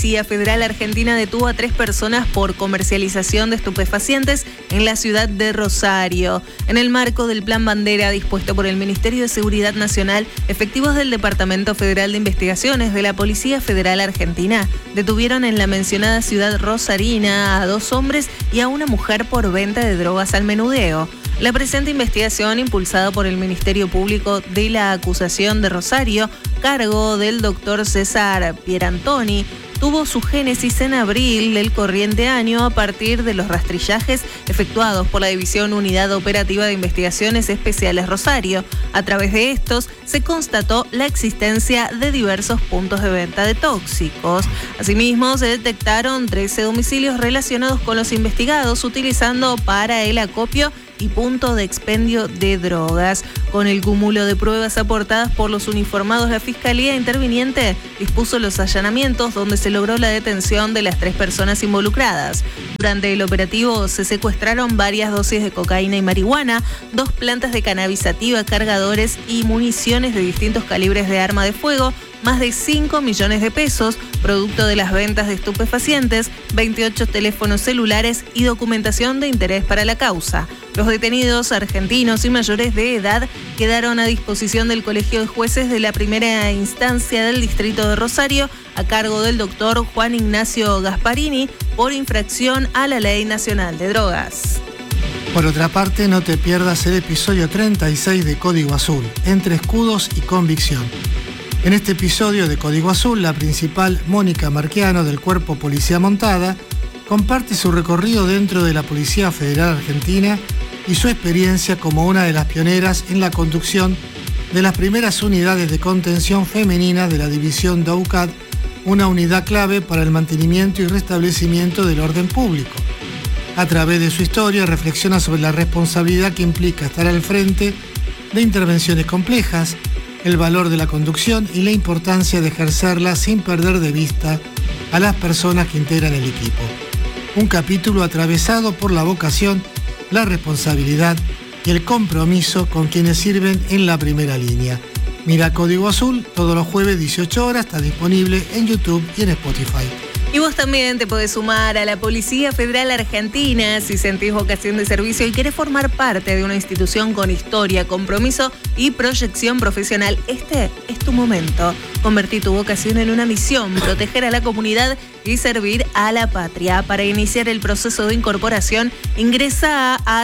La Policía Federal Argentina detuvo a 3 personas por comercialización de estupefacientes en la ciudad de Rosario. En el marco del Plan Bandera dispuesto por el Ministerio de Seguridad Nacional, efectivos del Departamento Federal de Investigaciones de la Policía Federal Argentina detuvieron en la mencionada ciudad rosarina a 2 hombres y a una mujer por venta de drogas al menudeo. La presente investigación, impulsada por el Ministerio Público de la Acusación de Rosario, cargo del doctor César Pierantoni, tuvo su génesis en abril del corriente año a partir de los rastrillajes efectuados por la División Unidad Operativa de Investigaciones Especiales Rosario. A través de estos se constató la existencia de diversos puntos de venta de tóxicos. Asimismo, se detectaron 13 domicilios relacionados con los investigados utilizando para el acopio y punto de expendio de drogas. Con el cúmulo de pruebas aportadas por los uniformados, la Fiscalía Interviniente dispuso los allanamientos donde se logró la detención de las 3 personas involucradas. Durante el operativo se secuestraron varias dosis de cocaína y marihuana, 2 plantas de cannabis sativa, cargadores y municiones de distintos calibres de arma de fuego, más de 5 millones de pesos, producto de las ventas de estupefacientes, 28 teléfonos celulares y documentación de interés para la causa. Los detenidos argentinos y mayores de edad quedaron a disposición del Colegio de Jueces de la Primera Instancia del Distrito de Rosario, a cargo del doctor Juan Ignacio Gasparini, por infracción a la Ley Nacional de Drogas. Por otra parte, no te pierdas el episodio 36 de Código Azul, Entre Escudos y Convicción. En este episodio de Código Azul, la principal, Mónica Marquiano, del Cuerpo Policía Montada, comparte su recorrido dentro de la Policía Federal Argentina y su experiencia como una de las pioneras en la conducción de las primeras unidades de contención femenina de la División DAUCAT, una unidad clave para el mantenimiento y restablecimiento del orden público. A través de su historia reflexiona sobre la responsabilidad que implica estar al frente de intervenciones complejas, el valor de la conducción y la importancia de ejercerla sin perder de vista a las personas que integran el equipo. Un capítulo atravesado por la vocación, la responsabilidad y el compromiso con quienes sirven en la primera línea. Mira Código Azul todos los jueves 18 horas, está disponible en YouTube y en Spotify. Y vos también te podés sumar a la Policía Federal Argentina si sentís vocación de servicio y querés formar parte de una institución con historia, compromiso y proyección profesional. Este es tu momento. Convertí tu vocación en una misión, proteger a la comunidad y servir a la patria. Para iniciar el proceso de incorporación, ingresa a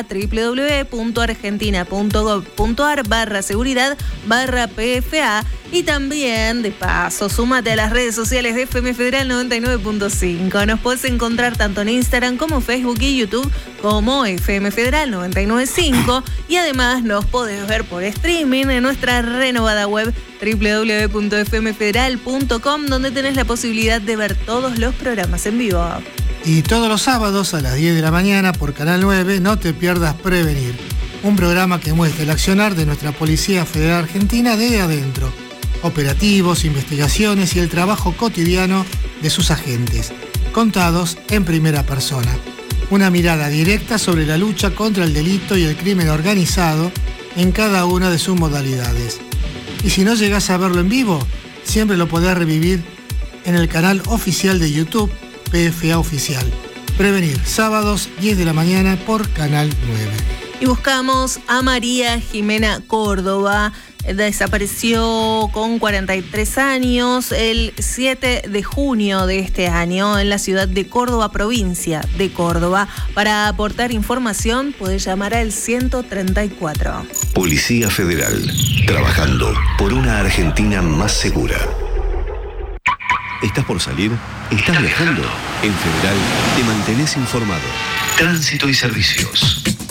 www.argentina.gov.ar/seguridad/PFA y también, de paso, súmate a las redes sociales de FM Federal 99.5. Nos podés encontrar tanto en Instagram como Facebook y YouTube como FM Federal 99.5 y además nos podés ver por streaming en nuestra renovada web www.fmfederal.com, donde tenés la posibilidad de ver todos los programas en vivo. Y todos los sábados a las 10 de la mañana por Canal 9, no te pierdas Prevenir, un programa que muestra el accionar de nuestra Policía Federal Argentina desde adentro, operativos, investigaciones y el trabajo cotidiano de sus agentes, contados en primera persona. Una mirada directa sobre la lucha contra el delito y el crimen organizado en cada una de sus modalidades. Y si no llegás a verlo en vivo, siempre lo podés revivir en el canal oficial de YouTube, PFA Oficial. Prevenir, sábados 10 de la mañana por Canal 9. Y buscamos a María Jimena Córdoba. Desapareció con 43 años el 7 de junio de este año en la ciudad de Córdoba, provincia de Córdoba. Para aportar información, podés llamar al 134. Policía Federal, trabajando por una Argentina más segura. ¿Estás por salir? ¿Estás viajando? En Federal te mantenés informado. Tránsito y servicios.